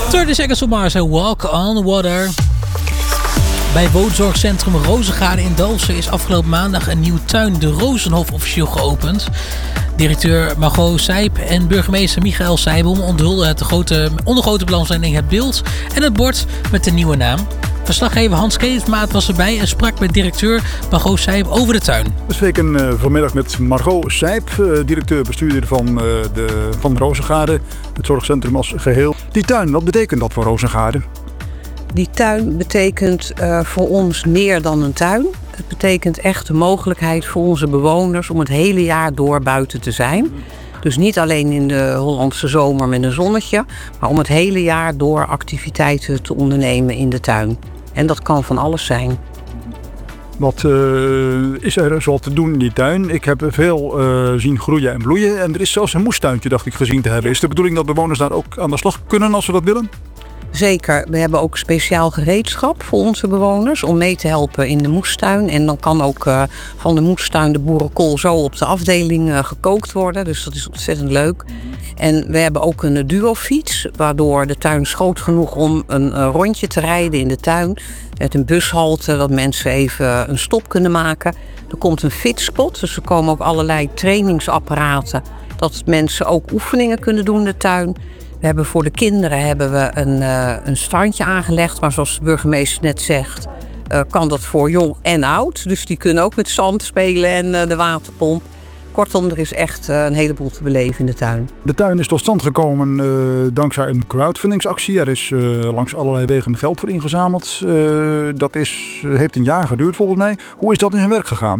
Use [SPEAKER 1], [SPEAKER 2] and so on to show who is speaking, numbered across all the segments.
[SPEAKER 1] 30 Seconds to Mars en Walk on Water. Bij woonzorgcentrum Rozengaarde in Dalfsen is afgelopen maandag een nieuwe tuin, de Rozenhof, officieel geopend. Directeur Margot Sijp en burgemeester Michael Seibom onthulden onder grote belangstelling het beeld en het bord met de nieuwe naam. Verslaggever Hans Keesmaat was erbij en sprak met directeur Margot Sijp over de tuin.
[SPEAKER 2] We spreken vanmiddag met Margot Sijp, directeur-bestuurder van Rozengaarde, het zorgcentrum als geheel. Die tuin, wat betekent dat voor Rozengaarde?
[SPEAKER 3] Die tuin betekent voor ons meer dan een tuin. Het betekent echt de mogelijkheid voor onze bewoners om het hele jaar door buiten te zijn. Dus niet alleen in de Hollandse zomer met een zonnetje, maar om het hele jaar door activiteiten te ondernemen in de tuin. En dat kan van alles zijn.
[SPEAKER 2] Wat is er zoal te doen in die tuin? Ik heb veel zien groeien en bloeien. En er is zelfs een moestuintje, dacht ik, gezien te hebben. Is de bedoeling dat bewoners daar ook aan de slag kunnen als ze dat willen?
[SPEAKER 3] Zeker. We hebben ook speciaal gereedschap voor onze bewoners om mee te helpen in de moestuin. En dan kan ook van de moestuin de boerenkool zo op de afdeling gekookt worden. Dus dat is ontzettend leuk. En we hebben ook een duofiets, waardoor de tuin is groot genoeg om een rondje te rijden in de tuin. Met een bushalte, dat mensen even een stop kunnen maken. Er komt een fitspot, dus er komen ook allerlei trainingsapparaten. Dat mensen ook oefeningen kunnen doen in de tuin. We hebben voor de kinderen een strandje aangelegd. Maar zoals de burgemeester net zegt, kan dat voor jong en oud. Dus die kunnen ook met zand spelen en de waterpomp. Kortom, er is echt een heleboel te beleven in de tuin.
[SPEAKER 2] De tuin is tot stand gekomen dankzij een crowdfundingsactie. Er is langs allerlei wegen geld voor ingezameld. Dat heeft een jaar geduurd volgens mij. Hoe is dat in zijn werk gegaan?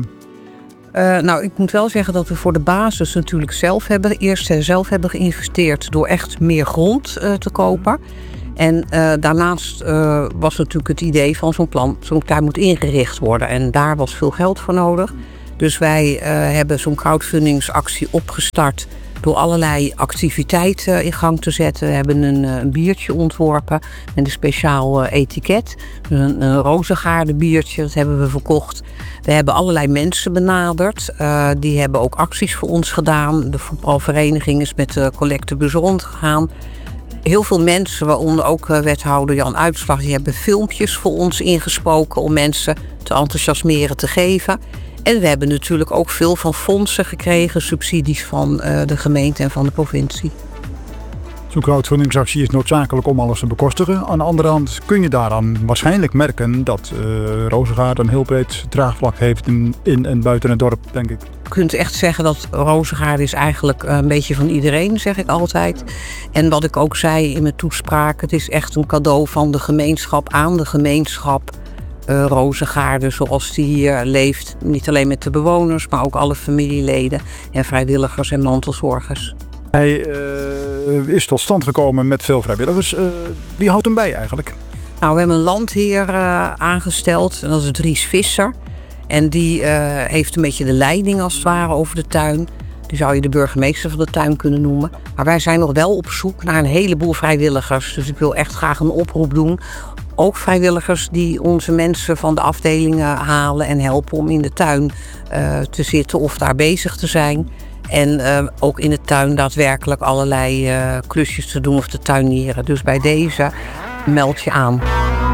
[SPEAKER 3] Ik moet wel zeggen dat we voor de basis natuurlijk eerst zelf hebben geïnvesteerd door echt meer grond te kopen. En daarnaast was natuurlijk het idee van zo'n tuin moet ingericht worden. En daar was veel geld voor nodig. Dus wij hebben zo'n crowdfundingsactie opgestart door allerlei activiteiten in gang te zetten. We hebben een biertje ontworpen met een speciaal etiket. Dus een Rozengaarde biertje, dat hebben we verkocht. We hebben allerlei mensen benaderd. Die hebben ook acties voor ons gedaan. De voetbalvereniging is met de collectebus rondgegaan. Heel veel mensen, waaronder ook wethouder Jan Uitslag, die hebben filmpjes voor ons ingesproken om mensen te enthousiasmeren te geven. En we hebben natuurlijk ook veel van fondsen gekregen, subsidies van de gemeente en van de provincie.
[SPEAKER 2] Zo'n crowdfundingsactie is noodzakelijk om alles te bekostigen. Aan de andere hand kun je daaraan waarschijnlijk merken dat Rozengaarde een heel breed draagvlak heeft in en buiten het dorp, denk ik.
[SPEAKER 3] Je kunt echt zeggen dat Rozengaarde is eigenlijk een beetje van iedereen, zeg ik altijd. En wat ik ook zei in mijn toespraak, het is echt een cadeau van de gemeenschap aan de gemeenschap. Rozengaarde zoals die hier leeft. Niet alleen met de bewoners, maar ook alle familieleden en vrijwilligers en mantelzorgers.
[SPEAKER 2] Hij is tot stand gekomen met veel vrijwilligers. Wie houdt hem bij eigenlijk?
[SPEAKER 3] Nou, we hebben een landheer aangesteld. En dat is Dries Visser. En die heeft een beetje de leiding als het ware over de tuin. Die zou je de burgemeester van de tuin kunnen noemen. Maar wij zijn nog wel op zoek naar een heleboel vrijwilligers. Dus ik wil echt graag een oproep doen. Ook vrijwilligers die onze mensen van de afdelingen halen en helpen om in de tuin te zitten of daar bezig te zijn. En ook in de tuin daadwerkelijk allerlei klusjes te doen of te tuinieren. Dus bij deze meld je aan.